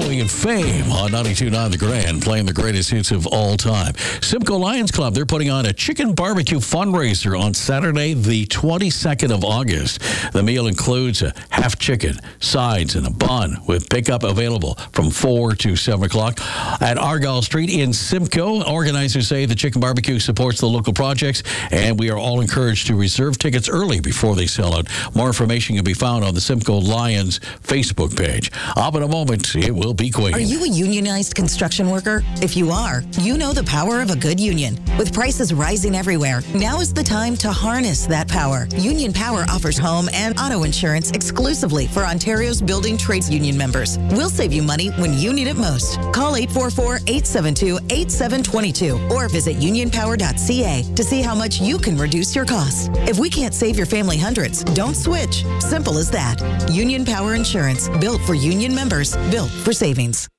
Continuing in fame on 92.9 The Grand, playing the greatest hits of all time. Simcoe Lions Club, they're putting on a chicken barbecue fundraiser on Saturday, the 22nd of August. The meal includes a half chicken, sides, and a bun with pickup available from 4 to 7 o'clock at Argyle Street in Simcoe. Organizers say the chicken barbecue supports the local projects, and we are all encouraged to reserve tickets early before they sell out. More information can be found on the Simcoe Lions Facebook page. Up in a moment, it will be Queen. Are you a unionized construction worker? If you are, you know the power of a good union. With prices rising everywhere, now is the time to harness that power. Union Power offers home and auto insurance exclusively for Ontario's building trades union members. We'll save you money when you need it most. Call 844-872-8722 or visit unionpower.ca to see how much you can reduce your costs. If we can't save your family hundreds, don't switch. Simple as that. Union Power Insurance, built for union members, built for savings.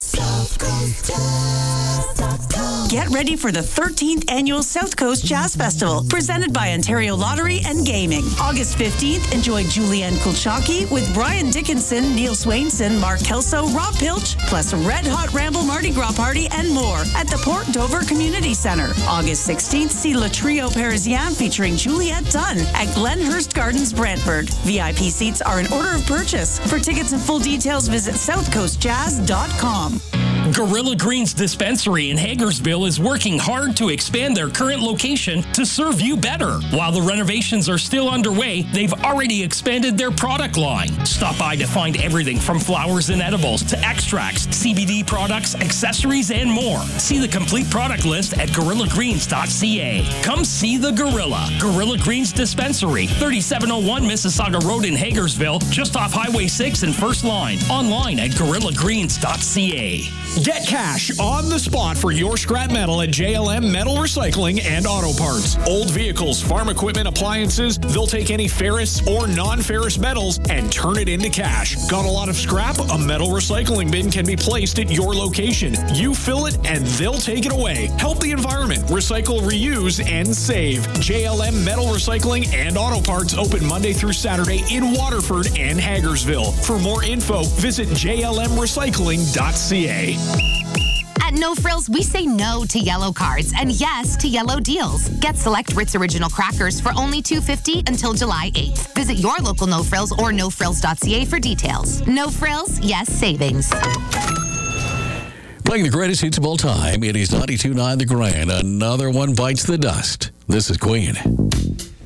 Get ready for the 13th Annual South Coast Jazz Festival, presented by Ontario Lottery and Gaming. August 15th, enjoy Julianne Kulchaki with Brian Dickinson, Neil Swainson, Mark Kelso, Rob Pilch, plus Red Hot Ramble Mardi Gras Party and more at the Port Dover Community Centre. August 16th, see Le Trio Parisien featuring Juliette Dunn at Glenhurst Gardens, Brantford. VIP seats are in order of purchase. For tickets and full details, visit southcoastjazz.com. Gorilla Greens Dispensary in Hagersville is working hard to expand their current location to serve you better. While the renovations are still underway, they've already expanded their product line. Stop by to find everything from flowers and edibles to extracts, CBD products, accessories, and more. See the complete product list at gorillagreens.ca. Come see the Gorilla. Gorilla Greens Dispensary, 3701 Mississauga Road in Hagersville, just off Highway 6 and First Line. Online at gorillagreens.ca. Get cash on the spot for your scrap metal at JLM Metal Recycling and Auto Parts. Old vehicles, farm equipment, appliances, they'll take any ferrous or non-ferrous metals and turn it into cash. Got a lot of scrap? A metal recycling bin can be placed at your location. You fill it and they'll take it away. Help the environment. Recycle, reuse, and save. JLM Metal Recycling and Auto Parts open Monday through Saturday in Waterford and Hagersville. For more info, visit jlmrecycling.ca. At No Frills, we say no to yellow cards and yes to yellow deals. Get select Ritz Original crackers for only $2.50 until July 8th. Visit your local No Frills or nofrills.ca for details. No Frills, yes savings. Playing the greatest hits of all time, it is 92.9 The Grand. Another one bites the dust. This is Queen.